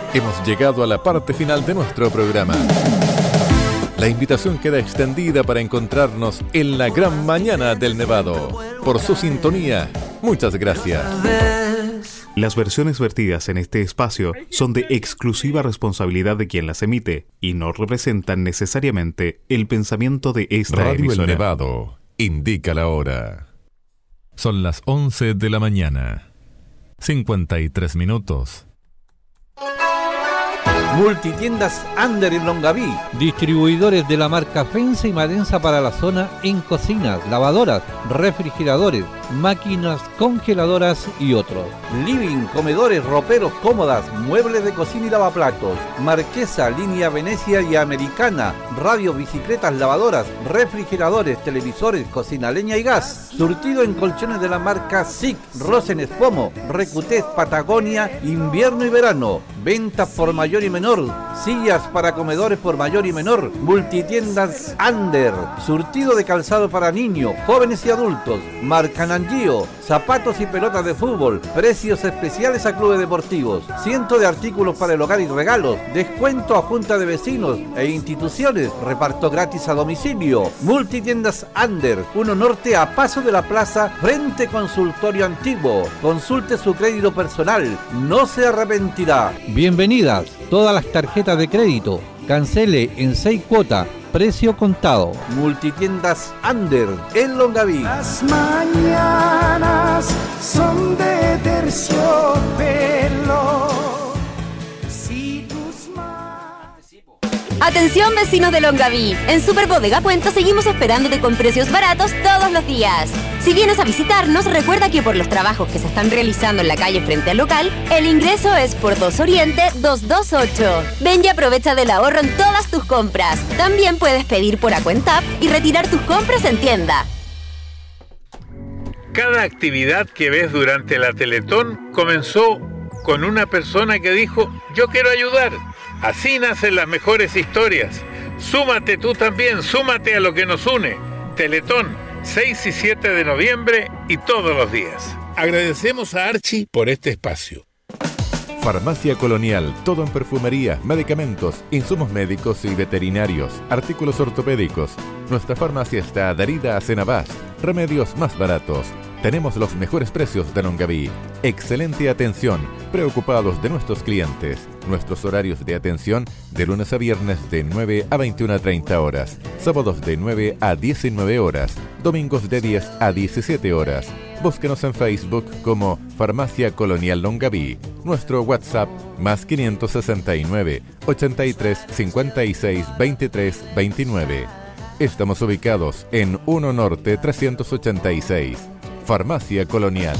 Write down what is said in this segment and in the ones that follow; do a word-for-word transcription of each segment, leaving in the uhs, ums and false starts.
Hemos llegado a la parte final de nuestro programa. La invitación queda extendida para encontrarnos en la gran mañana del Nevado. Por su sintonía, muchas gracias. Las versiones vertidas en este espacio son de exclusiva responsabilidad de quien las emite y no representan necesariamente el pensamiento de esta Radio emisora. El Nevado indica la hora. Son las once de la mañana. cincuenta y tres minutos. Multitiendas Ander en Longaví. Distribuidores de la marca Fensa y Madensa para la zona en cocinas, lavadoras, refrigeradores, máquinas congeladoras y otros. Living, comedores, roperos, cómodas, muebles de cocina y lavaplatos. Marquesa, línea Venecia y Americana. Radio, bicicletas, lavadoras, refrigeradores, televisores, cocina, leña y gas. Surtido en colchones de la marca S I C, Rosen Espomo, Recutés, Patagonia, invierno y verano. Ventas por mayor y menor. Sillas para comedores por mayor y menor. Multitiendas Ander. Surtido de calzado para niños, jóvenes y adultos. Marca Nangio. Zapatos y pelotas de fútbol. Precios especiales a clubes deportivos. Cientos de artículos para el hogar y regalos. Descuento a junta de vecinos e instituciones. Reparto gratis a domicilio. Multitiendas Ander. uno Norte a paso de la plaza frente consultorio antiguo. Consulte su crédito personal. No se arrepentirá. Bienvenidas todas las tarjetas de crédito. Cancele en seis cuotas. Precio contado. Multitiendas Ander en Longaví. Las mañanas son de terciopelo. Si tus manos... Atención vecinos de Longaví. En Super Bodega Puento seguimos esperándote con precios baratos todos los días. Si vienes a visitarnos, recuerda que por los trabajos que se están realizando en la calle frente al local, el ingreso es por dos Oriente doscientos veintiocho. Ven y aprovecha del ahorro en todas tus compras. También puedes pedir por Acuentap y retirar tus compras en tienda. Cada actividad que ves durante la Teletón comenzó con una persona que dijo: yo quiero ayudar. Así nacen las mejores historias. Súmate tú también, súmate a lo que nos une. Teletón, seis y siete de noviembre y todos los días. Agradecemos a Archie por este espacio. Farmacia Colonial, todo en perfumería, medicamentos, insumos médicos y veterinarios, artículos ortopédicos. Nuestra farmacia está adherida a Senabast, remedios más baratos. Tenemos los mejores precios de Longaví. Excelente atención, preocupados de nuestros clientes. Nuestros horarios de atención de lunes a viernes de nueve a veintiuna treinta horas, sábados de nueve a diecinueve horas, domingos de diez a diecisiete horas. Búsquenos en Facebook como Farmacia Colonial Longaví. Nuestro WhatsApp más quinientos sesenta y nueve, ochenta y tres, cincuenta y seis, veintitrés, veintinueve. Estamos ubicados en uno Norte trescientos ochenta y seis. Farmacia Colonial.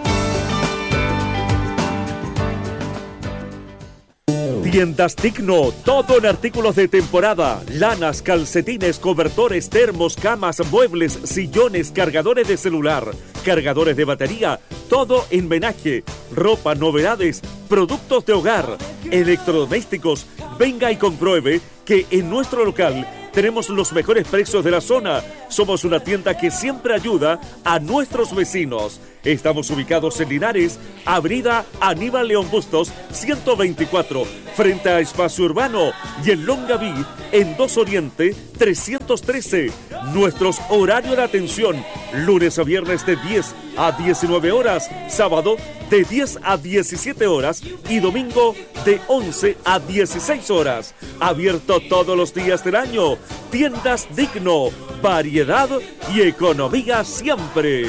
Tiendas Digno, todo en artículos de temporada, lanas, calcetines, cobertores, termos, camas, muebles, sillones, cargadores de celular, cargadores de batería, todo en menaje, ropa, novedades, productos de hogar, electrodomésticos. Venga y compruebe que en nuestro local tenemos los mejores precios de la zona. Somos una tienda que siempre ayuda a nuestros vecinos. Estamos ubicados en Linares, Avenida Aníbal León Bustos, ciento veinticuatro, frente a Espacio Urbano, y en Longaví, en dos Oriente, trescientos trece. Nuestros horarios de atención, lunes a viernes de diez a diecinueve horas, sábado de diez a diecisiete horas y domingo de once a dieciséis horas. Abierto todos los días del año. Tiendas Digno, variedad y economía siempre.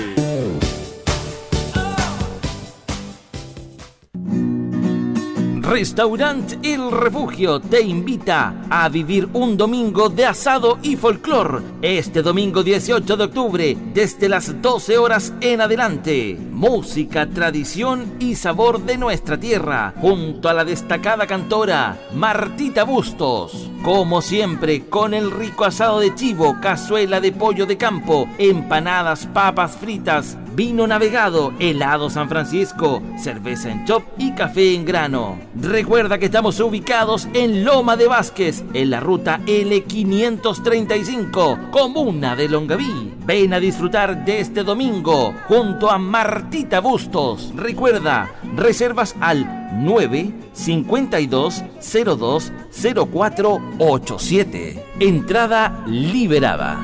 Restaurant El Refugio te invita a vivir un domingo de asado y folclor este domingo dieciocho de octubre desde las doce horas en adelante. Música, tradición y sabor de nuestra tierra junto a la destacada cantora Martita Bustos. Como siempre, con el rico asado de chivo, cazuela de pollo de campo, empanadas, papas fritas, vino navegado, helado San Francisco, cerveza en chop y café en grano. Recuerda que estamos ubicados en Loma de Vázquez, en la ruta L quinientos treinta y cinco, comuna de Longaví. Ven a disfrutar de este domingo junto a Martita Bustos. Recuerda, reservas al nueve cinco dos cero dos cero cuatro ocho siete. Entrada liberada.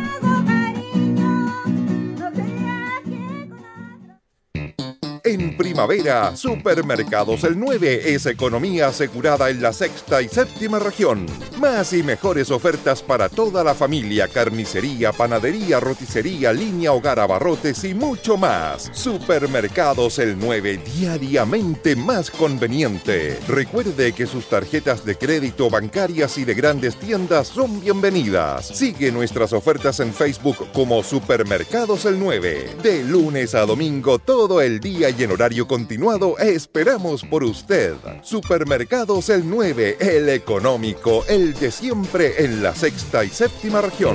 En primavera, Supermercados El nueve es economía asegurada en la sexta y séptima región. Más y mejores ofertas para toda la familia, carnicería, panadería, roticería, línea hogar, abarrotes y mucho más. Supermercados El nueve, diariamente más conveniente. Recuerde que sus tarjetas de crédito, bancarias y de grandes tiendas son bienvenidas. Sigue nuestras ofertas en Facebook como Supermercados El nueve. De lunes a domingo, todo el día y en horario continuado, esperamos por usted. Supermercados El nueve, el económico, el de siempre en la sexta y séptima región.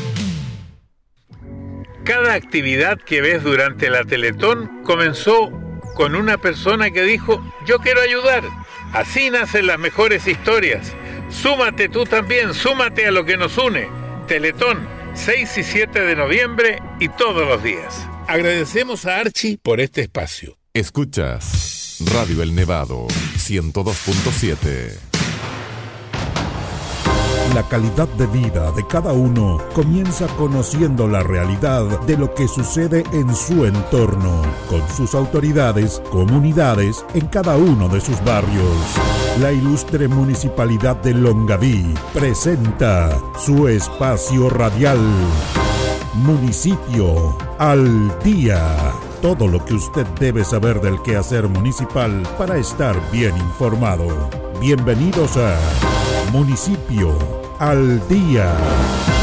Cada actividad que ves durante la Teletón comenzó con una persona que dijo, yo quiero ayudar. Así nacen las mejores historias. Súmate tú también, súmate a lo que nos une. Teletón, seis y siete de noviembre y todos los días. Agradecemos a Archie por este espacio. Escuchas Radio El Nevado, ciento dos punto siete. La calidad de vida de cada uno comienza conociendo la realidad de lo que sucede en su entorno, con sus autoridades, comunidades, en cada uno de sus barrios. La ilustre Municipalidad de Longaví presenta su espacio radial Municipio al Día. Todo lo que usted debe saber del quehacer municipal para estar bien informado. Bienvenidos a Municipio al Día.